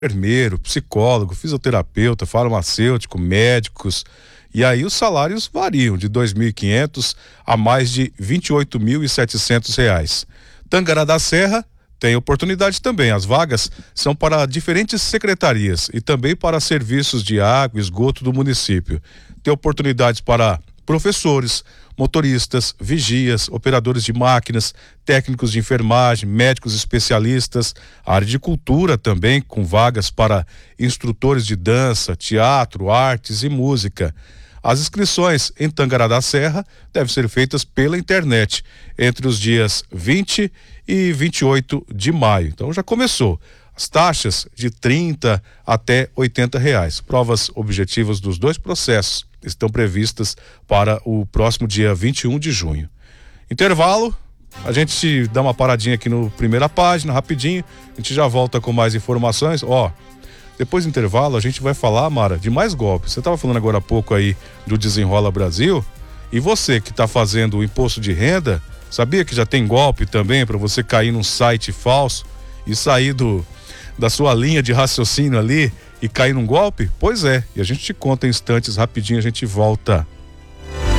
enfermeiro, psicólogo, fisioterapeuta, farmacêutico, médicos. E aí os salários variam de 2.500 a mais de R$ 28.700. Tangará da Serra tem oportunidade também. As vagas são para diferentes secretarias e também para serviços de água e esgoto do município. Tem oportunidades para professores, motoristas, vigias, operadores de máquinas, técnicos de enfermagem, médicos especialistas, a área de cultura também, com vagas para instrutores de dança, teatro, artes e música. As inscrições em Tangará da Serra devem ser feitas pela internet entre os dias 20 e 28 de maio. Então já começou. As taxas de R$ 30 até R$ 80. Provas objetivas dos dois processos estão previstas para o próximo dia 21 de junho. Intervalo, a gente dá uma paradinha aqui no primeira página, rapidinho, a gente já volta com mais informações. Depois do intervalo a gente vai falar, Mara, de mais golpes. Você estava falando agora há pouco aí do Desenrola Brasil, e você que está fazendo o imposto de renda, sabia que já tem golpe também para você cair num site falso e sair da sua linha de raciocínio ali e cair num golpe? Pois é, e a gente te conta em instantes, rapidinho a gente volta.